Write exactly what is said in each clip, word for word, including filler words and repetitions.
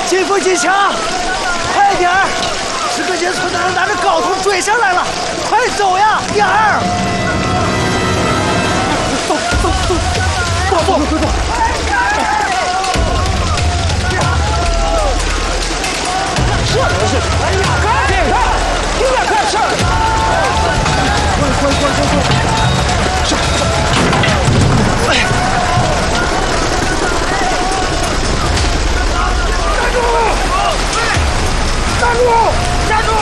金富金强，快点儿！十个人村的人拿着镐头追上来了，快走呀，燕儿！走走走，走走走走。这人是，哎呀，赶紧的，有点快事儿。快快快快快！上！哎！站住！站住！站住！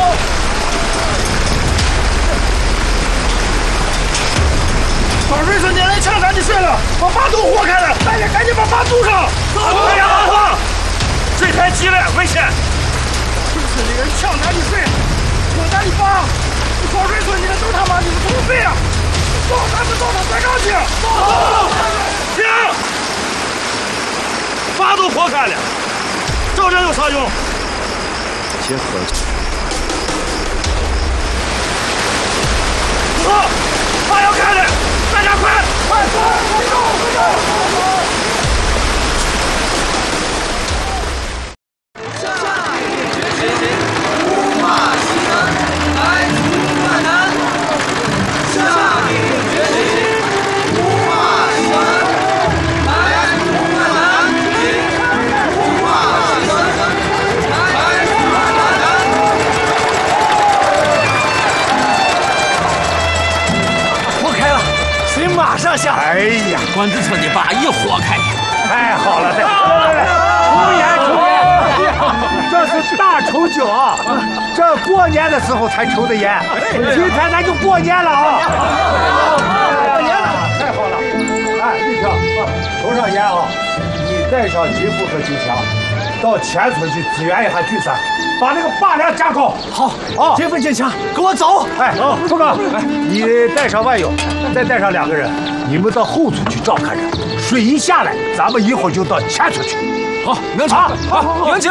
把瑞顺撵来枪杆就睡了，把马肚活开了，大家赶紧把马堵上！ 哎呀，阿黄，这太急了，危险！ 瑞顺的人枪杆就睡，我咱的马，你跑瑞顺，你们都他妈你们土匪啊！走，咱们走到山上去！走！ 停！马都活开了，照这有啥用？ 结合。 走，马要开了，大家快，快走，快走，快走！ 哎呀， 管子村的把一活开， 太好了！太好了！抽烟抽烟，这是大抽酒啊！这过年的时候才抽的烟，今天咱就过年了啊！过年了，太好了！哎，玉萍，抽上烟啊！你带上金富和金强，到前村去支援一下聚山，把那个把粮加高。好，啊，金富金强，跟我走！哎，富哥，你带上万勇，再带上两个人。你们到后村去照看着，水一下来，咱们一会儿就到前村去。 好，明成。好，有请。